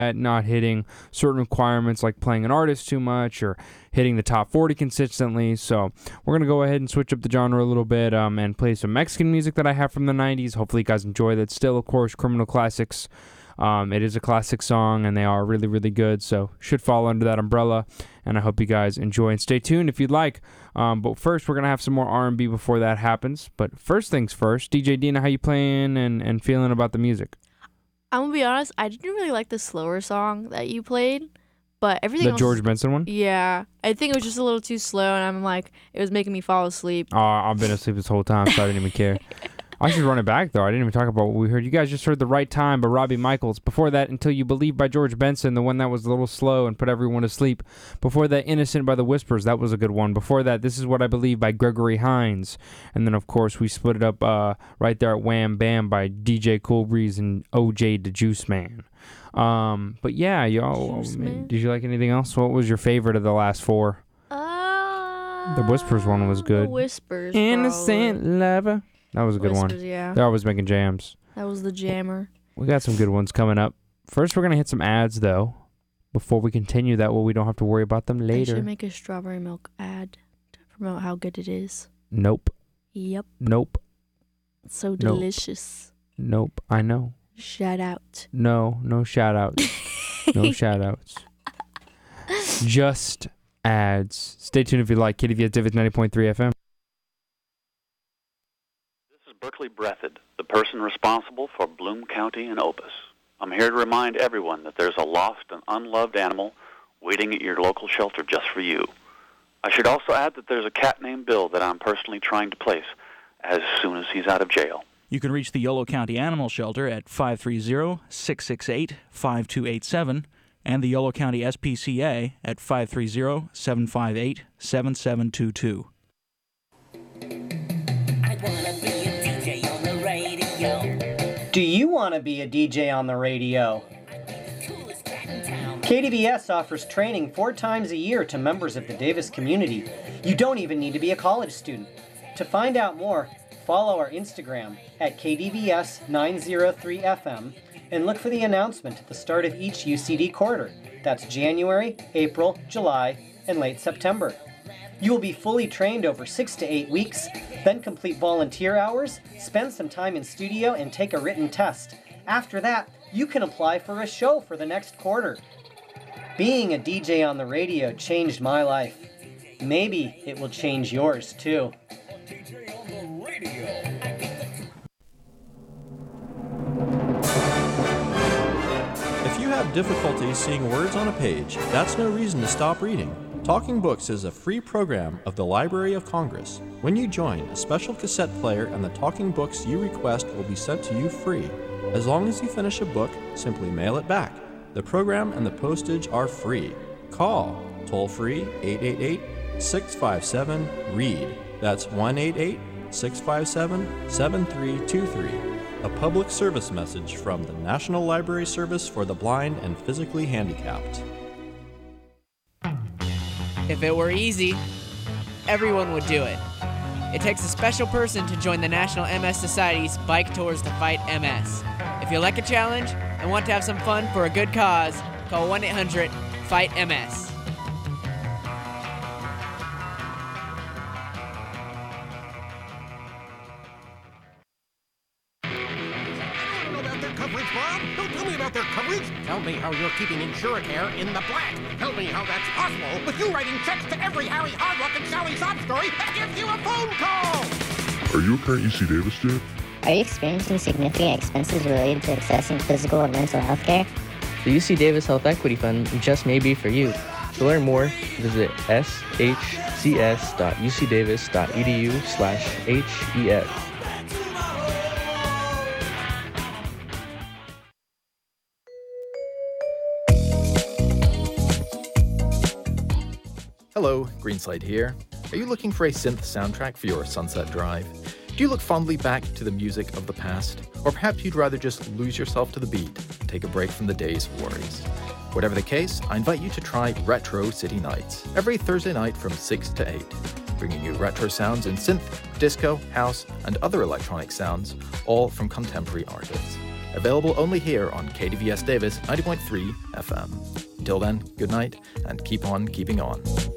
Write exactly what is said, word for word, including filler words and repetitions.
at not hitting certain requirements like playing an artist too much or hitting the top forty consistently. So we're going to go ahead and switch up the genre a little bit um, and play some Mexican music that I have from the nineties. Hopefully you guys enjoy that. Still, of course, Criminal Classics. Um, it is a classic song, and they are really, really good, so should fall under that umbrella, and I hope you guys enjoy. And stay tuned if you'd like. Um, but first, we're going to have some more R and B before that happens. But first things first, D J Dina, how you playing and, and feeling about the music? I'm going to be honest, I didn't really like the slower song that you played, but everything The else... George Benson one? Yeah. I think it was just a little too slow, and I'm like, it was making me fall asleep. Oh, I've been asleep this whole time, so I didn't even care. I should run it back, though. I didn't even talk about what we heard. You guys just heard The Right Time by Robbie Michaels. Before that, Until You Believe by George Benson, the one that was a little slow and put everyone to sleep. Before that, Innocent by The Whispers. That was a good one. Before that, This Is What I Believe by Gregory Hines. And then, of course, we split it up uh, right there at Wham Bam by D J Cool Breeze and O J the Juice Man. Um, but yeah, y'all, Juice man, Man. did you like anything else? What was your favorite of the last four? Uh, The Whispers one was good. The Whispers, Innocent probably. Lover. That was a good Whispers, one. yeah. They're always making jams. That was the jammer. We got some good ones coming up. First, we're going to hit some ads, though, before we continue. That way we don't have to worry about them I later. should make a strawberry milk ad to promote how good it is. Nope. Yep. Nope. It's so Nope. delicious. Nope. I know. Shout out. No. No shout-outs. No shout-outs. Just ads. Stay tuned if you like. K D V S Divis ninety point three F M. Berkeley Breathed, the person responsible for Bloom County and Opus. I'm here to remind everyone that there's a lost and unloved animal waiting at your local shelter just for you. I should also add that there's a cat named Bill that I'm personally trying to place as soon as he's out of jail. You can reach the Yolo County Animal Shelter at five three zero, six six eight, five two eight seven and the Yolo County S P C A at five three zero, seven five eight, seven seven two two. Do you want to be a D J on the radio? K D V S offers training four times a year to members of the Davis community. You don't even need to be a college student. To find out more, follow our Instagram at K D V S nine oh three F M and look for the announcement at the start of each U C D quarter. That's January, April, July, and late September. You will be fully trained over six to eight weeks, then complete volunteer hours, spend some time in studio, and take a written test. After that, you can apply for a show for the next quarter. Being a D J on the radio changed my life. Maybe it will change yours too. If you have difficulty seeing words on a page, that's no reason to stop reading. Talking Books is a free program of the Library of Congress. When you join, a special cassette player and the talking books you request will be sent to you free. As long as you finish a book, simply mail it back. The program and the postage are free. Call toll-free eight eight eight, six five seven, READ. That's one eight eight, six five seven, seven three two three. A public service message from the National Library Service for the Blind and Physically Handicapped. If it were easy, everyone would do it. It takes a special person to join the National M S Society's Bike Tours to Fight M S. If you like a challenge and want to have some fun for a good cause, call one eight hundred, fight M S. Their coverage? Tell me how you're keeping Insuracare in the black. Tell me how that's possible with you writing checks to every Harry Hardrock and Sally sob story that gives you a phone call. Are you a current U C Davis student? Are you experiencing significant expenses related to accessing physical and mental health care? The U C Davis Health Equity Fund just may be for you. To learn more, visit shcs.ucdavis.edu slash HEF. Hello, Greenslide here. Are you looking for a synth soundtrack for your Sunset Drive? Do you look fondly back to the music of the past? Or perhaps you'd rather just lose yourself to the beat and take a break from the day's worries? Whatever the case, I invite you to try Retro City Nights every Thursday night from six to eight, bringing you retro sounds in synth, disco, house, and other electronic sounds, all from contemporary artists. Available only here on K D V S Davis ninety point three F M. Until then, good night, and keep on keeping on.